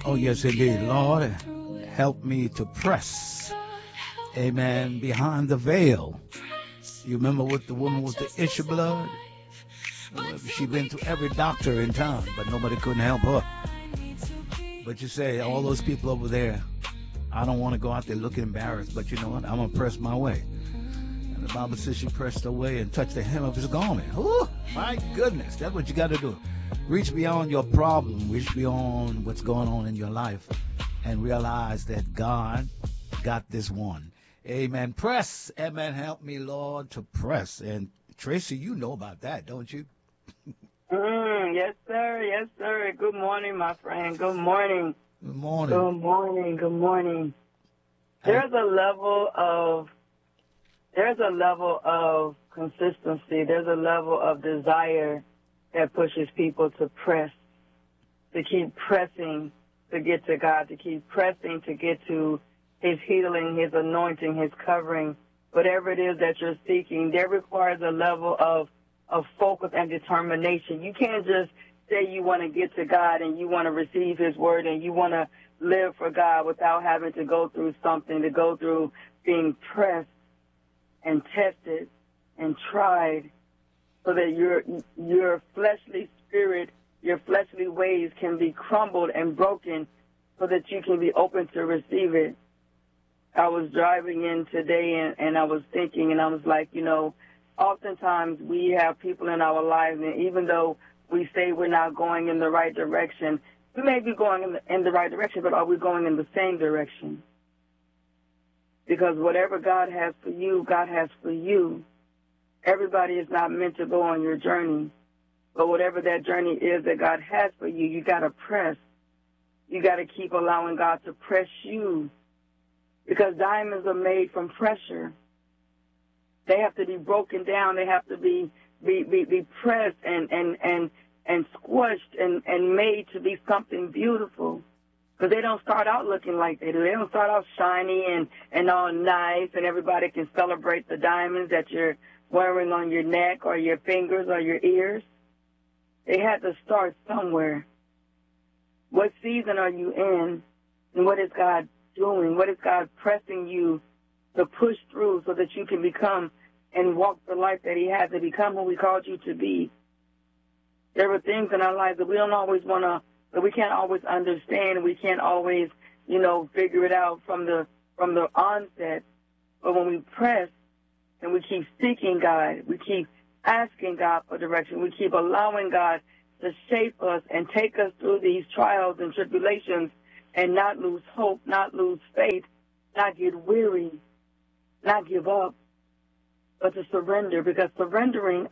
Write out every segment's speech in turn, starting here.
Oh, yes, indeed. Lord, help me to press, amen, behind the veil. You remember with the woman with the issue of blood? She been to every doctor in town, but nobody couldn't help her. But you say, all those people over there, I don't want to go out there looking embarrassed, but you know what? I'm going to press my way. And the Bible says she pressed her way and touched the hem of his garment. Ooh, my goodness, that's what you got to do. Reach beyond your problem, reach beyond what's going on in your life, and realize that God got this one. Amen. Press. Amen. Help me, Lord, to press. And Tracy, you know about that, don't you? Yes, sir. Yes, sir. Good morning, my friend. Good morning. Good morning. Good morning. Good morning. There's a level of consistency. There's a level of desire that pushes people to press, to keep pressing to get to God, to keep pressing to get to His healing, His anointing, His covering, whatever it is that you're seeking. There requires a level of focus and determination. You can't just say you want to get to God and you want to receive His word and you want to live for God without having to go through something, to go through being pressed and tested and tried, so that your fleshly spirit, your fleshly ways can be crumbled and broken so that you can be open to receive it. I was driving in today and I was thinking, and I was like, oftentimes we have people in our lives, and even though we say we're not going in the right direction, we may be going in the right direction, but are we going in the same direction? Because whatever God has for you, God has for you. Everybody is not meant to go on your journey. But whatever that journey is that God has for you, you got to press. You got to keep allowing God to press you. Because diamonds are made from pressure. They have to be broken down. They have to be pressed and squished and made to be something beautiful. Because they don't start out looking like they do. They don't start out shiny and all nice, and everybody can celebrate the diamonds that you're wearing on your neck or your fingers or your ears. They had to start somewhere. What season are you in, and what is God doing? What is God pressing you to push through so that you can become and walk the life that He has, to become who He called you to be? There are things in our lives that we don't always want to, that we can't always understand. We can't always, figure it out from the onset. But when we press and we keep seeking God, we keep asking God for direction, we keep allowing God to shape us and take us through these trials and tribulations and not lose hope, not lose faith, not get weary, not give up, but to surrender. Because surrendering,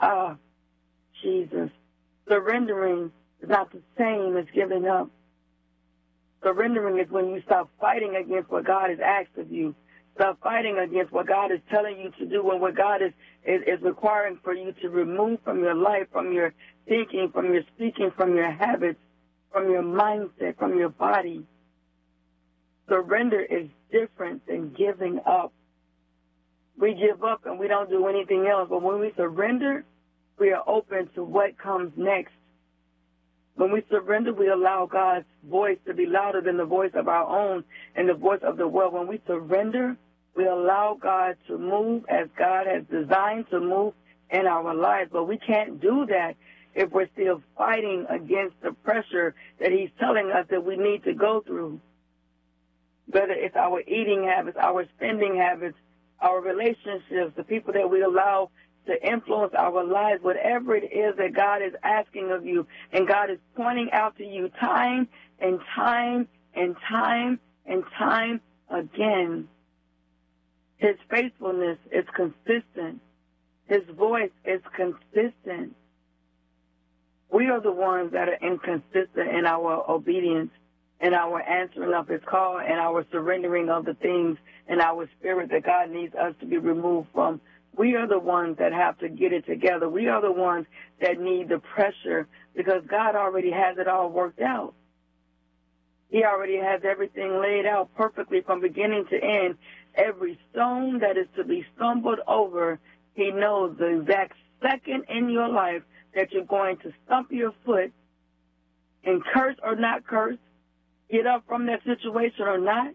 surrendering is not the same as giving up. Surrendering is when you stop fighting against what God has asked of you. Stop fighting against what God is telling you to do and what God is requiring for you to remove from your life, from your thinking, from your speaking, from your habits, from your mindset, from your body. Surrender is different than giving up. We give up and we don't do anything else. But when we surrender, we are open to what comes next. When we surrender, we allow God's voice to be louder than the voice of our own and the voice of the world. When we surrender, we allow God to move as God has designed to move in our lives. But we can't do that if we're still fighting against the pressure that He's telling us that we need to go through. Whether it's our eating habits, our spending habits, our relationships, the people that we allow to influence our lives, whatever it is that God is asking of you, and God is pointing out to you time and time and time and time again. His faithfulness is consistent. His voice is consistent. We are the ones that are inconsistent in our obedience, in our answering of His call, and our surrendering of the things in our spirit that God needs us to be removed from. We are the ones that have to get it together. We are the ones that need the pressure, because God already has it all worked out. He already has everything laid out perfectly from beginning to end. Every stone that is to be stumbled over, He knows the exact second in your life that you're going to stump your foot and curse or not curse, get up from that situation or not,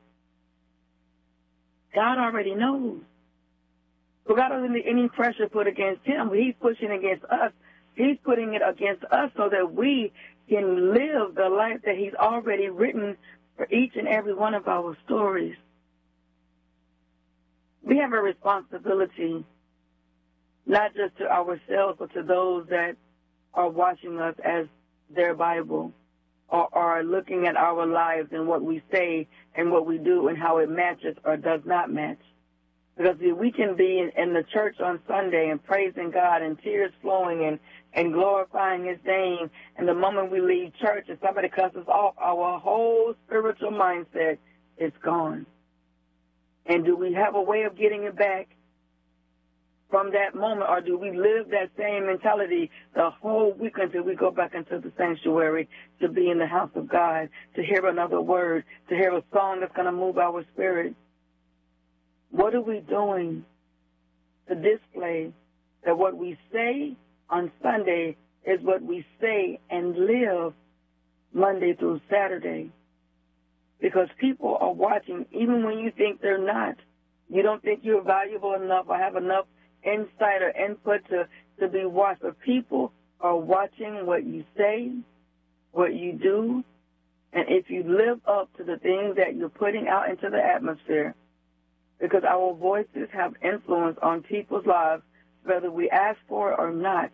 God already knows. So God doesn't need any pressure put against him. He's pushing against us. He's putting it against us so that we can live the life that he's already written for each and every one of our stories. We have a responsibility, not just to ourselves, but to those that are watching us as their Bible, or are looking at our lives and what we say and what we do and how it matches or does not match. Because we can be in the church on Sunday and praising God and tears flowing and glorifying his name, and the moment we leave church and somebody cuts us off, our whole spiritual mindset is gone. And do we have a way of getting it back from that moment, or do we live that same mentality the whole week until we go back into the sanctuary to be in the house of God, to hear another word, to hear a song that's going to move our spirit? What are we doing to display that what we say on Sunday is what we say and live Monday through Saturday? Because people are watching, even when you think they're not. You don't think you're valuable enough or have enough insight or input to be watched. But people are watching what you say, what you do, and if you live up to the things that you're putting out into the atmosphere, because our voices have influence on people's lives, whether we ask for it or not.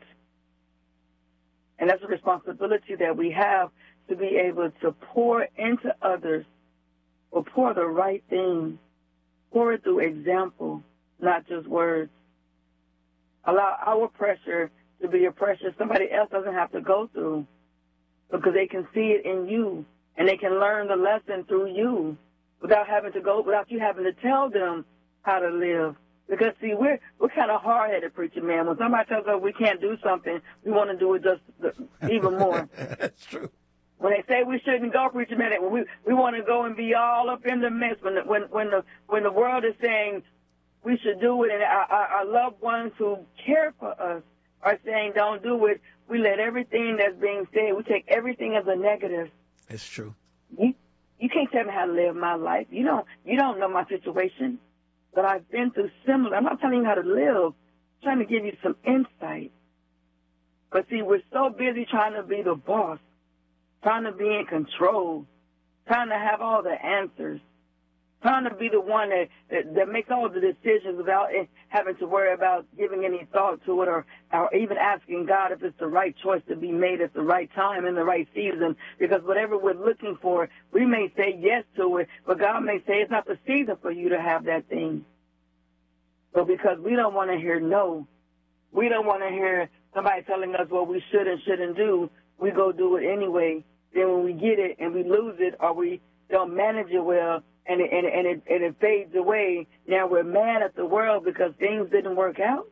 And that's a responsibility that we have, to be able to pour into others, or pour the right thing, pour it through example, not just words. Allow our pressure to be a pressure somebody else doesn't have to go through, because they can see it in you, and they can learn the lesson through you without you having to tell them how to live. Because, see, we're kind of hard-headed, preacher man. When somebody tells us we can't do something, we want to do it just even more. That's true. When they say we shouldn't go, preacher man, we want to go and be all up in the mix. When the world is saying we should do it, and our loved ones who care for us are saying don't do it, we let everything that's being said, we take everything as a negative. It's true. You can't tell me how to live my life. You don't know my situation, but I've been through similar. I'm not telling you how to live. I'm trying to give you some insight. But see, we're so busy trying to be the boss, trying to be in control, trying to have all the answers, trying to be the one that makes all the decisions without having to worry about giving any thought to it, or even asking God if it's the right choice to be made at the right time in the right season. Because whatever we're looking for, we may say yes to it, but God may say it's not the season for you to have that thing. But because we don't want to hear no, we don't want to hear somebody telling us what we should and shouldn't do, we go do it anyway. Then when we get it and we lose it, or we don't manage it well, and it fades away, now we're mad at the world because things didn't work out.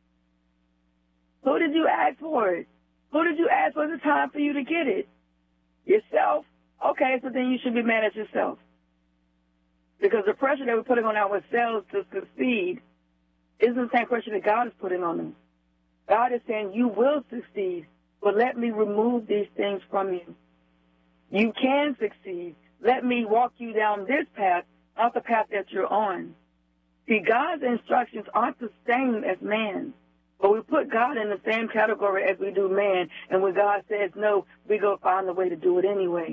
Who did you ask for it? Who did you ask for the time for you to get it? Yourself? Okay, so then you should be mad at yourself. Because the pressure that we're putting on ourselves to succeed isn't the same pressure that God is putting on us. God is saying, you will succeed, but let me remove these things from you. You can succeed. Let me walk you down this path, not the path that you're on. See, God's instructions aren't the same as man's, but we put God in the same category as we do man, and when God says no, we go find a way to do it anyway.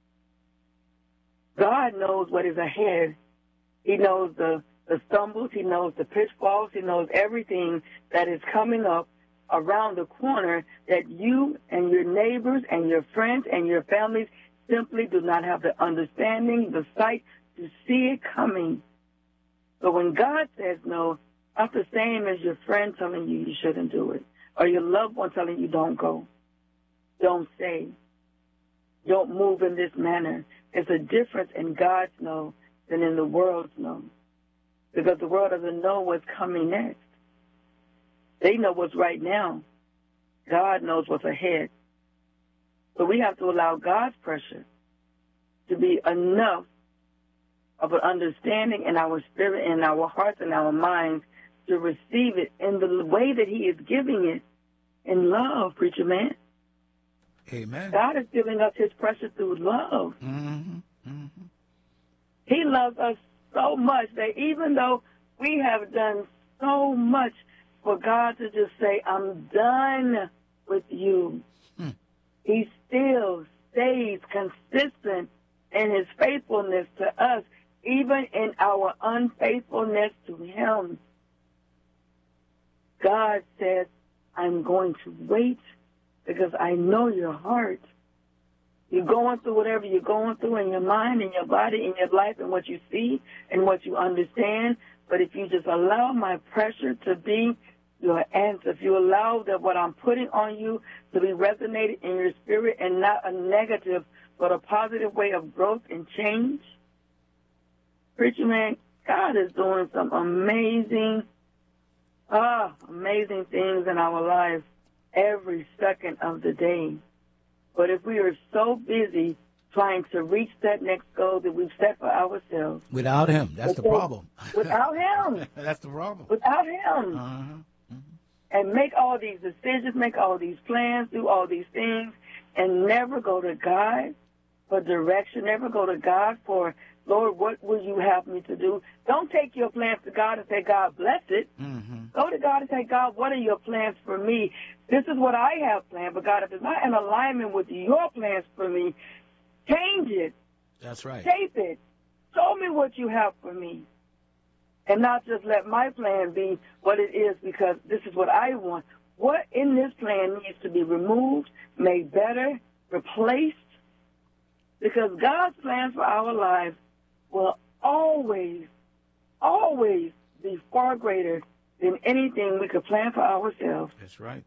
God knows what is ahead. He knows the stumbles. He knows the pitfalls. He knows everything that is coming up around the corner that you and your neighbors and your friends and your families simply do not have the understanding, the sight to see it coming. So when God says no, not the same as your friend telling you you shouldn't do it, or your loved one telling you don't go, don't say, don't move in this manner. There's a difference in God's no than in the world's no, because the world doesn't know what's coming next. They know what's right now. God knows what's ahead. So we have to allow God's pressure to be enough of an understanding in our spirit, in our hearts, and our minds to receive it in the way that he is giving it in love, preacher man. Amen. God is giving us his pressure through love. Mm-hmm. He loves us so much that even though we have done so much, for God to just say, I'm done with you, He still stays consistent in His faithfulness to us, even in our unfaithfulness to Him. God says, I'm going to wait because I know your heart. You're going through whatever you're going through in your mind, in your body, in your life, and what you see and what you understand. But if you just allow my pressure to be your answer, if you allow that what I'm putting on you to be resonated in your spirit and not a negative but a positive way of growth and change, preacher man, God is doing some amazing things in our lives every second of the day. But if we are so busy trying to reach that next goal that we've set for ourselves. Without Him, that's the problem. Without Him. That's the problem. Without Him. Mm-hmm. And make all these decisions, make all these plans, do all these things, and never go to God for direction, never go to God for, Lord, what will you have me to do? Don't take your plans to God and say, God, bless it. Mm-hmm. Go to God and say, God, what are your plans for me? This is what I have planned. But, God, if it's not in alignment with your plans for me, change it. That's right. Shape it. Show me what you have for me. And not just let my plan be what it is because this is what I want. What in this plan needs to be removed, made better, replaced? Because God's plans for our lives will always, always be far greater than anything we could plan for ourselves. That's right.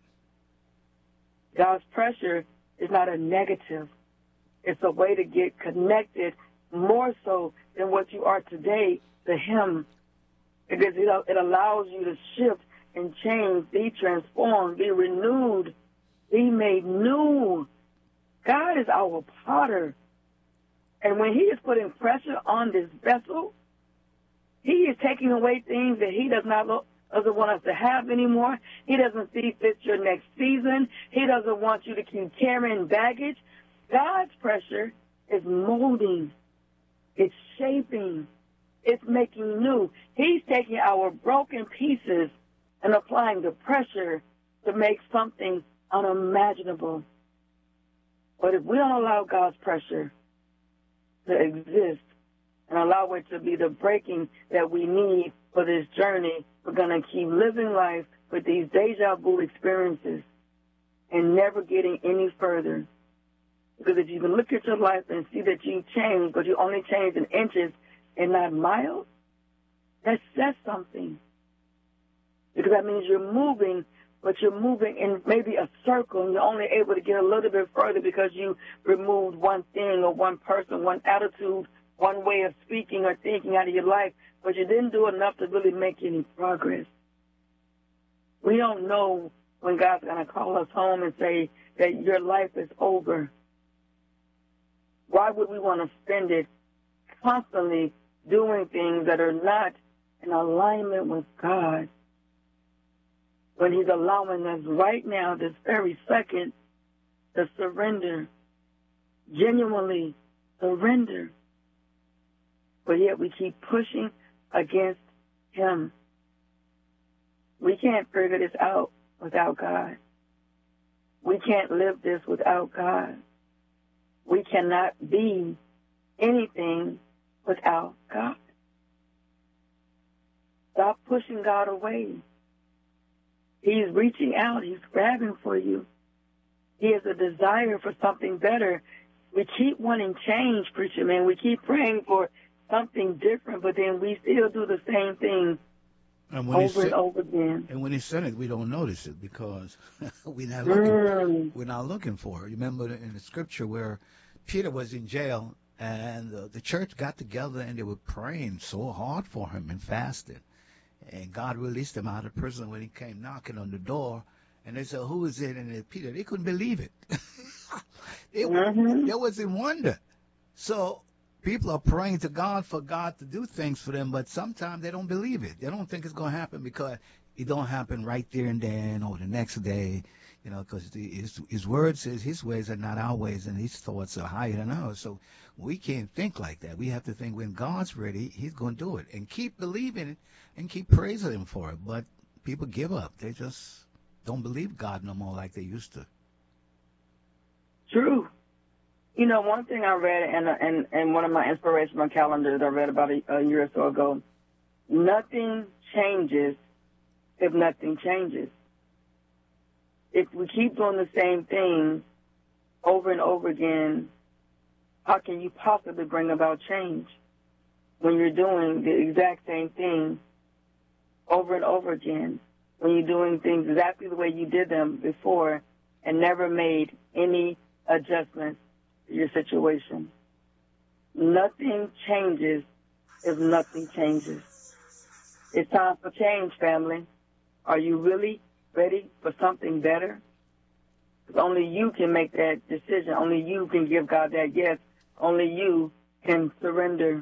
God's pressure is not a negative. It's a way to get connected more so than what you are today to Him. Because it allows you to shift and change, be transformed, be renewed, be made new. God is our potter. And when He is putting pressure on this vessel, He is taking away things that He doesn't want us to have anymore. He doesn't see fit your next season. He doesn't want you to keep carrying baggage. God's pressure is molding. It's shaping. It's making new. He's taking our broken pieces and applying the pressure to make something unimaginable. But if we don't allow God's pressure to exist and allow it to be the breaking that we need for this journey, we're going to keep living life with these deja vu experiences and never getting any further. Because if you can look at your life and see that you changed, but you only changed in inches and not miles, that says something. Because that means you're moving, but you're moving in maybe a circle, and you're only able to get a little bit further because you removed one thing or one person, one attitude, one way of speaking or thinking out of your life, but you didn't do enough to really make any progress. We don't know when God's going to call us home and say that your life is over. Why would we want to spend it constantly doing things that are not in alignment with God when He's allowing us right now, this very second, to surrender, genuinely surrender? But yet we keep pushing against Him. We can't figure this out without God. We can't live this without God. We cannot be anything without God. Stop pushing God away. He's reaching out. He's grabbing for you. He has a desire for something better. We keep wanting change, preacher man. We keep praying for something different, but then we still do the same thing over and over again. And when He sent it, we don't notice it because we're not looking. We're not looking for it. You remember in the scripture where Peter was in jail and the church got together and they were praying so hard for him and fasting. And God released him out of prison when He came knocking on the door. And they said, who is it? And Peter, they couldn't believe it. They was in wonder. So people are praying to God for God to do things for them, but sometimes they don't believe it. They don't think it's going to happen because it don't happen right there and then or the next day. You know, because his word says his ways are not our ways and his thoughts are higher than ours. So we can't think like that. We have to think when God's ready, he's going to do it. And keep believing it and keep praising him for it. But people give up. They just don't believe God no more like they used to. True. You know, one thing I read in one of my inspirational calendars I read about a year or so ago, nothing changes if nothing changes. If we keep doing the same thing over and over again, how can you possibly bring about change when you're doing the exact same thing over and over again, when you're doing things exactly the way you did them before and never made any adjustments to your situation? Nothing changes if nothing changes. It's time for change, family. Are you really ready for something better? Because only you can make that decision. Only you can give God that yes. Only you can surrender.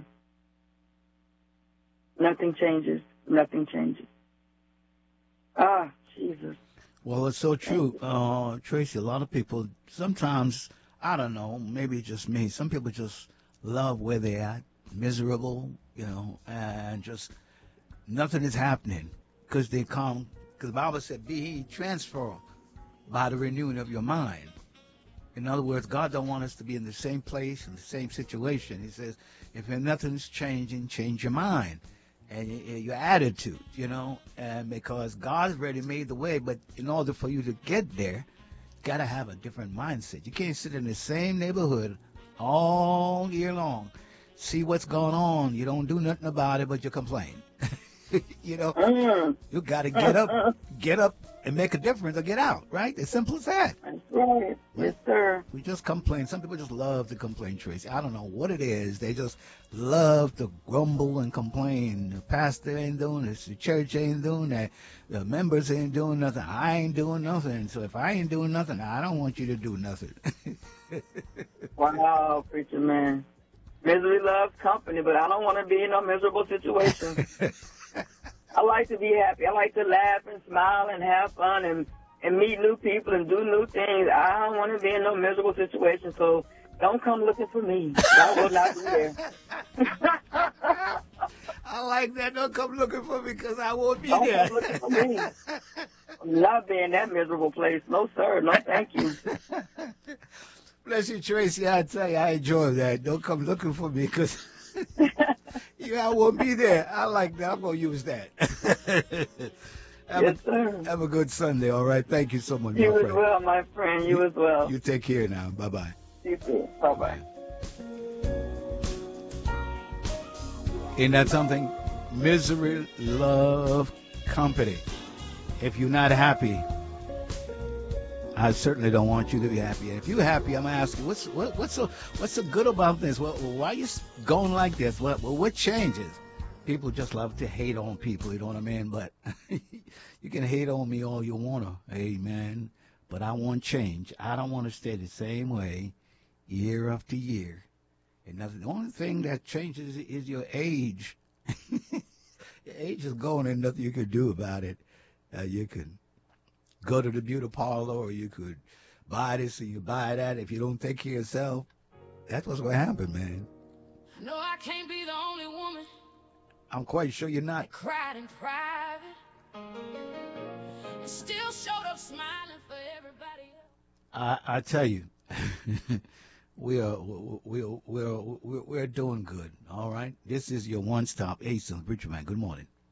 Nothing changes. Nothing changes. Ah, Jesus. Well, it's so true, Tracy. A lot of people, sometimes, I don't know, maybe it's just me. Some people just love where they're at, miserable, you know, and just nothing is happening because they come. Because the Bible said, be ye transformed by the renewing of your mind. In other words, God don't want us to be in the same place, in the same situation. He says, if nothing's changing, change your mind and your attitude, you know, and because God's already made the way, but in order for you to get there, you got to have a different mindset. You can't sit in the same neighborhood all year long, see what's going on. You don't do nothing about it, but you complain. You know, you got to get up and make a difference or get out, right? As simple as that. That's right. Yes, sir. We just complain. Some people just love to complain, Tracy. I don't know what it is. They just love to grumble and complain. The pastor ain't doing this. The church ain't doing that. The members ain't doing nothing. I ain't doing nothing. So if I ain't doing nothing, I don't want you to do nothing. Wow, preacher man. Misery loves company, but I don't want to be in no miserable situation. I like to be happy. I like to laugh and smile and have fun and meet new people and do new things. I don't want to be in no miserable situation, so don't come looking for me. I will not be there. I like that. Don't come looking for me because I won't be don't there. Don't come looking for me. I'm not being in that miserable place. No, sir. No, thank you. Bless you, Tracy. I tell you, I enjoy that. Don't come looking for me because I won't be there. I like that. I'm going to use that. Yes, sir. Have a good Sunday, all right? Thank you so much, you my friend. You as well, my friend. You as well. You take care now. Bye-bye. You too. Bye-bye. Isn't that something? Misery love company. If you're not happy, I certainly don't want you to be happy. And if you're happy, I'm gonna ask you, what's so good about this? Well, why are you going like this? What changes? People just love to hate on people, you know what I mean? But you can hate on me all you wanna, amen. But I want change. I don't want to stay the same way year after year. And the only thing that changes is your age. Your age is gone, and nothing you can do about it. You can go to the beauty parlor, or you could buy this or you buy that. If you don't take care of yourself, that's what's going to happen, man. No, I can't be the only woman. I'm quite sure you're not. I cried in private and still showed up smiling for everybody else. I tell you, we're doing good. All right. This is your one-stop ASON. Preacher man, good morning.